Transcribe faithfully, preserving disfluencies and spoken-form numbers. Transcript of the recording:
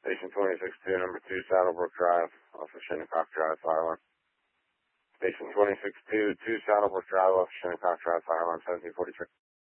Station twenty-six two, number two, Saddlebrook Drive, off of Shinnecock Drive, fire alarm. Station twenty-six two, two Saddlebrook Drive, off of Shinnecock Drive, fire alarm, seventeen forty-three.